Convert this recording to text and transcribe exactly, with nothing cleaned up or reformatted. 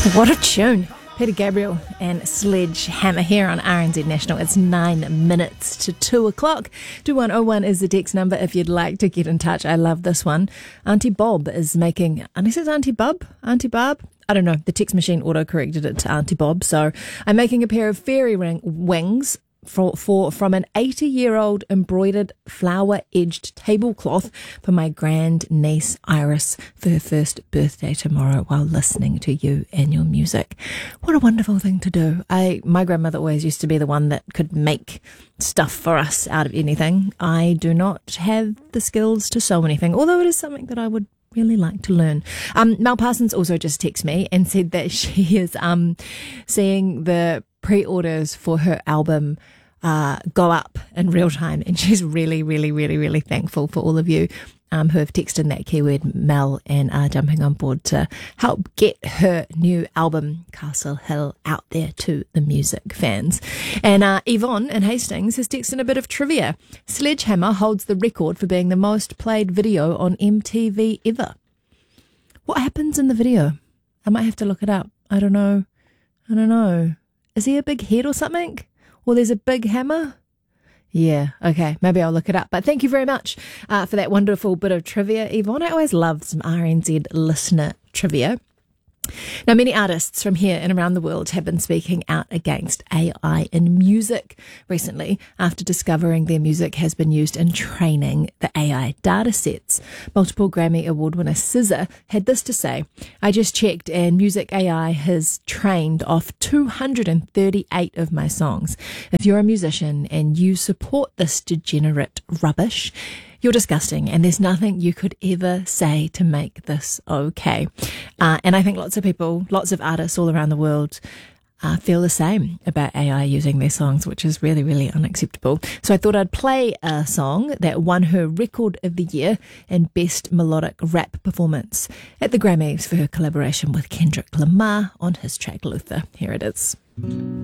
What a tune. Peter Gabriel and Sledgehammer here on R N Z National. It's nine minutes to two o'clock. two one oh one is the text number if you'd like to get in touch. I love this one. Auntie Bob is making, unless it's Auntie Bub? Auntie Barb? I don't know. The text machine auto-corrected it to Auntie Bob. So I'm making a pair of fairy ring wings For, for from an eighty-year-old embroidered flower-edged tablecloth for my grand niece Iris for her first birthday tomorrow while listening to you and your music. What a wonderful thing to do. I my grandmother always used to be the one that could make stuff for us out of anything. I do not have the skills to sew anything, although it is something that I would really like to learn. Um, Mel Parsons also just texted me and said that she is um, seeing the pre-orders for her album uh, go up in real time, and she's really, really, really, really thankful for all of you um, who have texted that keyword Mel and are jumping on board to help get her new album Castle Hill out there to the music fans. And uh, Yvonne in Hastings has texted a bit of trivia. Sledgehammer holds the record for being the most played video on M T V ever. What happens in the video? I might have to look it up. I don't know. I don't know. Is he a big head or something? Or there's a big hammer? Yeah, okay, maybe I'll look it up. But thank you very much uh, for that wonderful bit of trivia, Yvonne. I always love some R N Z listener trivia. Now, many artists from here and around the world have been speaking out against A I in music recently after discovering their music has been used in training the A I data sets. Multiple Grammy Award winner S Z A had this to say: I just checked and Music A I has trained off two hundred thirty-eight of my songs. If you're a musician and you support this degenerate rubbish, you're disgusting, and there's nothing you could ever say to make this okay. Uh, and I think lots of people, lots of artists all around the world uh, feel the same about A I using their songs, which is really, really unacceptable. So I thought I'd play a song that won her Record of the Year and Best Melodic Rap Performance at the Grammys for her collaboration with Kendrick Lamar on his track Luther. Here it is.